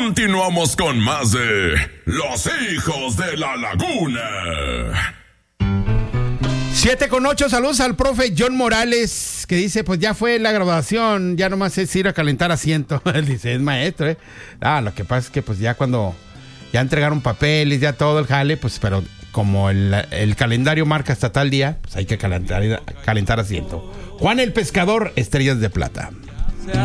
continuamos con más de Los Hijos de la Laguna. 7:08, saludos al profe John Morales, que dice, pues ya fue la graduación, ya nomás es ir a calentar asiento. Él dice, es maestro, ¿eh? Lo que pasa es que pues ya cuando ya entregaron papeles, ya todo el jale, pues pero como el calendario marca hasta tal día, pues hay que calentar asiento. Juan el Pescador, Estrellas de Plata.